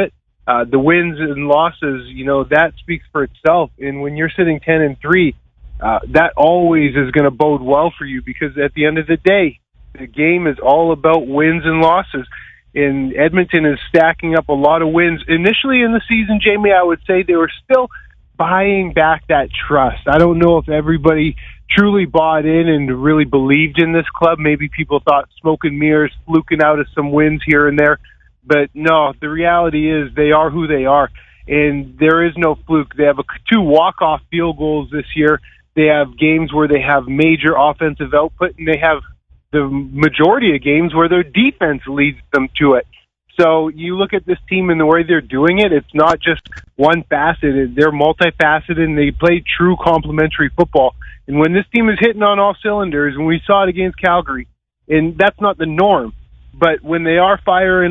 uh, the wins and losses, you know, that speaks for itself. And when you're sitting ten and three, uh, that always is going to bode well for you, because at the end of the day, the game is all about wins and losses. And Edmonton is stacking up a lot of wins. Initially in the season, Jamie, I would say they were still buying back that trust. I don't know if everybody truly bought in and really believed in this club. Maybe people thought smoke and mirrors, fluking out of some wins here and there. But no, the reality is they are who they are, and there is no fluke. They have a, two walk-off field goals this year. They have games where they have major offensive output, and they have the majority of games where their defense leads them to it. So you look at this team and the way they're doing it, it's not just one faceted. They're multifaceted, and they play true complementary football. And when this team is hitting on all cylinders, and we saw it against Calgary, and that's not the norm, but when they are firing